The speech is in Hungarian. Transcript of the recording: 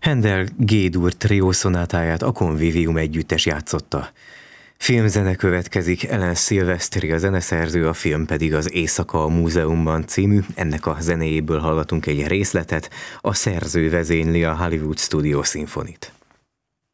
Händel G-dur trió szonátáját a Convivium együttes játszotta. Filmzene következik, Ellen Silvestri a zeneszerző, a film pedig az Éjszaka a múzeumban című, ennek a zenéjéből hallgatunk egy részletet, a szerző vezényli a Hollywood Studio Symphony-t.